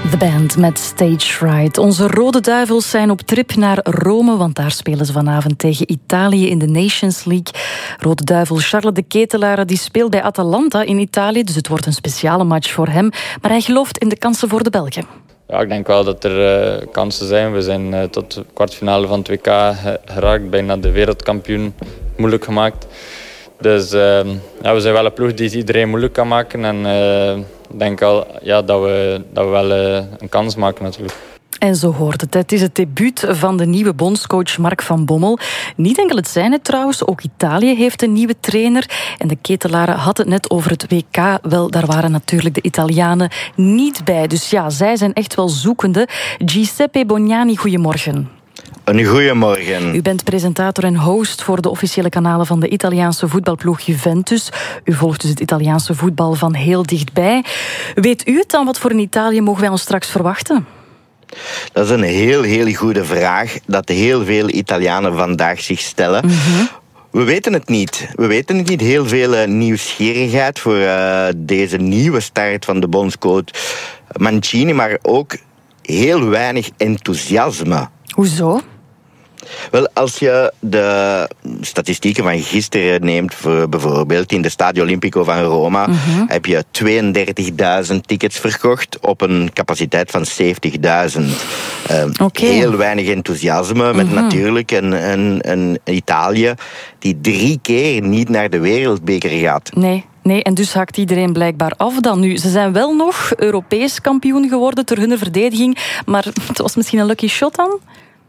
The Band met Stage Fright. Onze Rode Duivels zijn op trip naar Rome, want daar spelen ze vanavond tegen Italië in de Nations League. Rode Duivel Charles de Ketelaere die speelt bij Atalanta in Italië, dus het wordt een speciale match voor hem. Maar hij gelooft in de kansen voor de Belgen. Ja, ik denk wel dat er kansen zijn. We zijn tot de kwartfinale van het WK geraakt, bijna de wereldkampioen moeilijk gemaakt. Dus we zijn wel een ploeg die iedereen moeilijk kan maken. En ik denk al dat we wel een kans maken natuurlijk. En zo hoort het. Het is het debuut van de nieuwe bondscoach Mark van Bommel. Niet enkel het zijne trouwens, ook Italië heeft een nieuwe trainer. En de Ketelaren had het net over het WK. Wel, daar waren natuurlijk de Italianen niet bij. Dus ja, zij zijn echt wel zoekende. Giuseppe Bognani, goedemorgen. Een goeiemorgen. U bent presentator en host voor de officiële kanalen van de Italiaanse voetbalploeg Juventus. U volgt dus het Italiaanse voetbal van heel dichtbij. Weet u het dan? Wat voor een Italië mogen wij ons straks verwachten? Dat is een heel goede vraag dat heel veel Italianen vandaag zich stellen. Mm-hmm. We weten het niet. We weten het niet. Heel veel nieuwsgierigheid voor deze nieuwe start van de bondscoach Mancini, maar ook heel weinig enthousiasme. Hoezo? Wel, als je de statistieken van gisteren neemt, voor bijvoorbeeld in de Stadio Olimpico van Roma, heb je 32.000 tickets verkocht op een capaciteit van 70.000. Heel weinig enthousiasme, met natuurlijk een Italië die 3 keer niet naar de wereldbeker gaat. Nee, en dus haakt iedereen blijkbaar af dan nu. Ze zijn wel nog Europees kampioen geworden ter hun verdediging, maar het was misschien een lucky shot dan?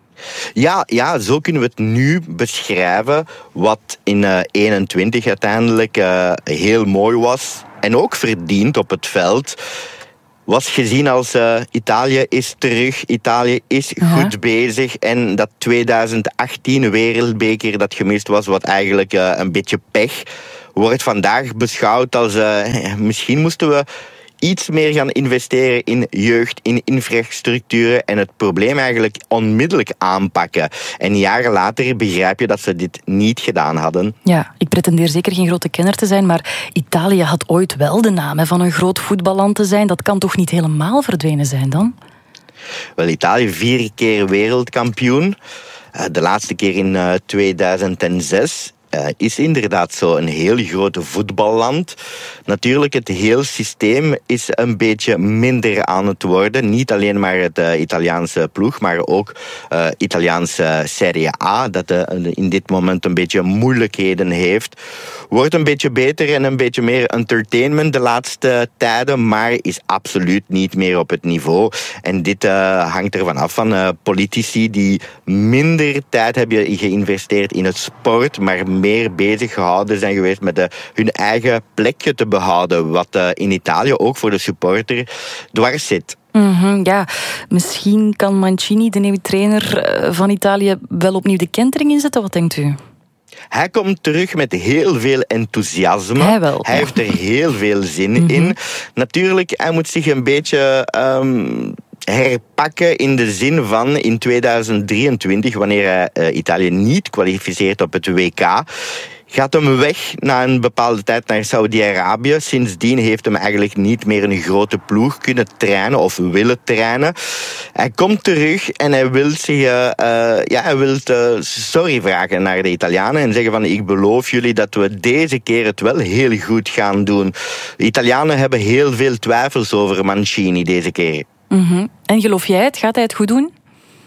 Ja, zo kunnen we het nu beschrijven. Wat in 21 uiteindelijk heel mooi was en ook verdiend op het veld, was gezien als Italië is terug, Italië is goed bezig. En dat 2018 wereldbeker dat gemist was, wat eigenlijk een beetje pech, wordt vandaag beschouwd als misschien moesten we iets meer gaan investeren in jeugd, in infrastructuren en het probleem eigenlijk onmiddellijk aanpakken. En jaren later begrijp je dat ze dit niet gedaan hadden. Ja, ik pretendeer zeker geen grote kenner te zijn, maar Italië had ooit wel de naam van een groot voetballand te zijn. Dat kan toch niet helemaal verdwenen zijn dan? Wel, Italië 4 keer wereldkampioen. De laatste keer in 2006. Is inderdaad zo een heel groot voetballand. Natuurlijk, het hele systeem is een beetje minder aan het worden. Niet alleen maar het Italiaanse ploeg, maar ook Italiaanse Serie A, dat in dit moment een beetje moeilijkheden heeft. Wordt een beetje beter en een beetje meer entertainment de laatste tijden, maar is absoluut niet meer op het niveau. En dit hangt ervan af van politici die minder tijd hebben geïnvesteerd in het sport, maar meer bezig gehouden zijn geweest met hun eigen plekje te behouden, wat in Italië ook voor de supporter dwars zit. Ja, misschien kan Mancini, de nieuwe trainer van Italië, wel opnieuw de kentering inzetten. Wat denkt u? Hij komt terug met heel veel enthousiasme. Hij heeft er heel veel zin in. Natuurlijk, hij moet zich een beetje herpakken in de zin van in 2023, wanneer hij Italië niet kwalificeert op het WK, gaat hem weg na een bepaalde tijd naar Saudi-Arabië. Sindsdien heeft hem eigenlijk niet meer een grote ploeg kunnen trainen of willen trainen. Hij komt terug en hij wil sorry vragen naar de Italianen en zeggen van ik beloof jullie dat we deze keer het wel heel goed gaan doen. De Italianen hebben heel veel twijfels over Mancini deze keer. En geloof jij het? Gaat hij het goed doen?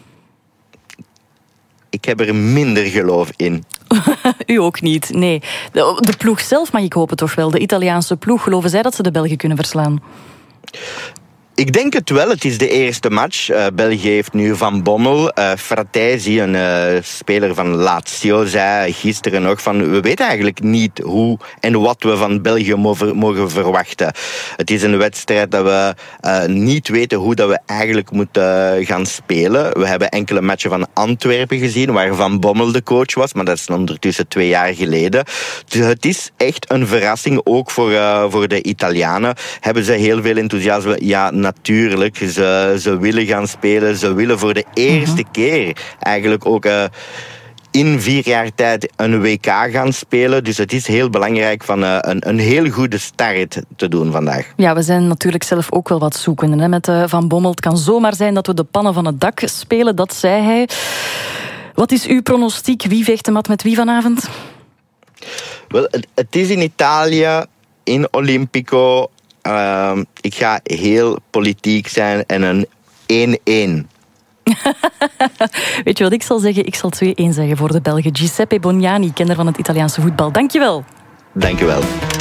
Ik heb er minder geloof in. U ook niet, nee. De ploeg zelf mag ik hopen toch wel. De Italiaanse ploeg, geloven zij dat ze de Belgen kunnen verslaan? Ik denk het wel. Het is de eerste match. België heeft nu Van Bommel. Fratesi, een speler van Lazio, zei gisteren nog van we weten eigenlijk niet hoe en wat we van België mogen verwachten. Het is een wedstrijd dat we niet weten hoe dat we eigenlijk moeten gaan spelen. We hebben enkele matchen van Antwerpen gezien, waar Van Bommel de coach was, maar dat is ondertussen 2 jaar geleden. Dus het is echt een verrassing, ook voor de Italianen. Hebben ze heel veel enthousiasme? Ja, natuurlijk. Ze willen gaan spelen. Ze willen voor de eerste keer eigenlijk ook in 4 jaar tijd een WK gaan spelen. Dus het is heel belangrijk van een heel goede start te doen vandaag. Ja, we zijn natuurlijk zelf ook wel wat zoekende met Van Bommel. Het kan zomaar zijn dat we de pannen van het dak spelen, dat zei hij. Wat is uw pronostiek? Wie vecht de mat met wie vanavond? Wel, het is in Italië, in Olimpico. Ik ga heel politiek zijn en een 1-1. Weet je wat ik zal zeggen? Ik zal 2-1 zeggen voor de Belgen. Giuseppe Boniani, kenner van het Italiaanse voetbal. Dank je wel. Dank je wel.